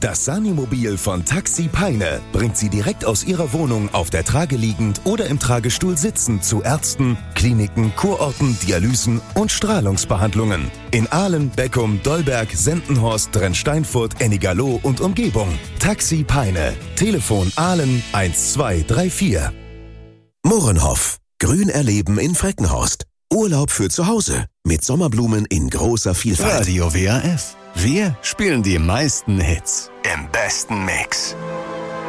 Das Sanimobil von Taxi Peine bringt Sie direkt aus Ihrer Wohnung auf der Trage liegend oder im Tragestuhl sitzend zu Ärzten, Kliniken, Kurorten, Dialysen und Strahlungsbehandlungen. In Aalen, Beckum, Dolberg, Sendenhorst, Drensteinfurt, Ennigerloh und Umgebung. Taxi Peine. Telefon Aalen 1234. Mohrenhoff. Grün erleben in Freckenhorst. Urlaub für zu Hause. Mit Sommerblumen in großer Vielfalt. Radio WRF. Wir spielen die meisten Hits. Im besten Mix.